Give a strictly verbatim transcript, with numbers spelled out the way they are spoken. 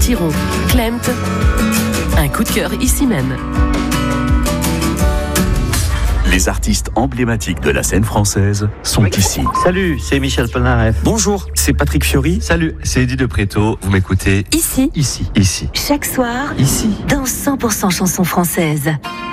Thiron, Klemt. Un coup de cœur ici même. Les artistes emblématiques de la scène française sont ici. Salut, c'est Michel Polnareff. Bonjour, c'est Patrick Fiori. Salut, c'est Eddie de Préto. Vous m'écoutez Ici, ici, ici, chaque soir, ici. dans cent pour cent chansons françaises.